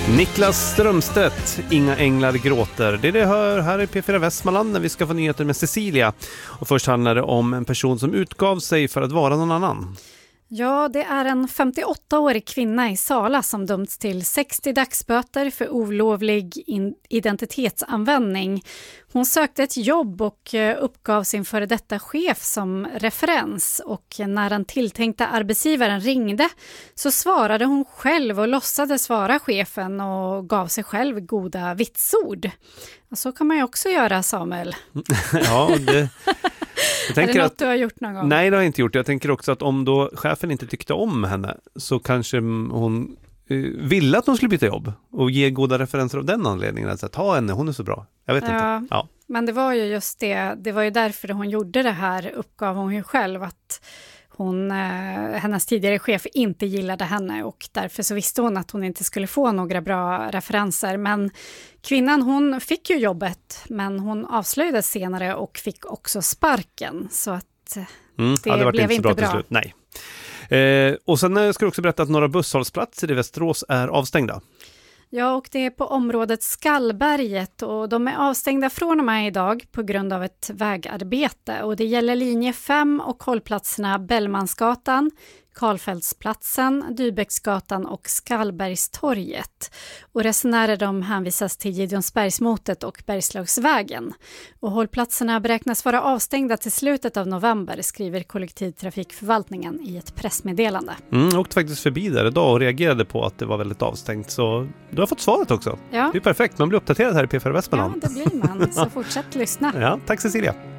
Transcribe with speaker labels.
Speaker 1: Niklas Strömstedt, Inga änglar gråter. Det hör här i P4 Västmanland när vi ska få nyheter med Cecilia. Och först handlar det om en person som utgav sig för att vara någon annan.
Speaker 2: Ja, det är en 58-årig kvinna i Sala som dömts till 60 dagsböter för olovlig identitetsanvändning. Hon sökte ett jobb och uppgav sin före detta chef som referens. Och när den tilltänkta arbetsgivaren ringde så svarade hon själv och låtsades vara chefen och gav sig själv goda vitsord. Och så kan man ju också göra, Samuel.
Speaker 1: Ja, det...
Speaker 2: Är det något du har gjort någon gång?
Speaker 1: Nej, det har jag inte gjort. Jag tänker också att om då chefen inte tyckte om henne så kanske hon ville att hon skulle byta jobb och ge goda referenser av den anledningen. Alltså, ta henne, hon är så bra. Jag vet inte. Ja.
Speaker 2: Men det var ju just det. Det var ju därför hon gjorde det här, uppgav hon ju själv, att hennes tidigare chef inte gillade henne och därför så visste hon att hon inte skulle få några bra referenser. Men kvinnan, hon fick ju jobbet, men hon avslöjades senare och fick också sparken. Så att det blev inte bra. Till slut.
Speaker 1: Nej. Och sen ska jag också berätta att några busshållsplatser i Västerås är avstängda.
Speaker 2: Ja, och det är på området Skallberget och de är avstängda från och med idag på grund av ett vägarbete. Och det gäller linje 5 och hållplatserna Bellmansgatan, Karlfeldtsplatsen, Dybäcksgatan och Skallbergstorget. Och resenärer de hänvisas till Gideonsbergsmotet och Bergslagsvägen. Och hållplatserna beräknas vara avstängda till slutet av november, skriver kollektivtrafikförvaltningen i ett pressmeddelande.
Speaker 1: Jag åkte faktiskt förbi där idag och reagerade på att det var väldigt avstängt. Så du har fått svaret också.
Speaker 2: Ja.
Speaker 1: Det är perfekt, man blir uppdaterad här i P4 Västmanland.
Speaker 2: Ja, det blir man. Så fortsätt lyssna.
Speaker 1: Ja, tack Cecilia.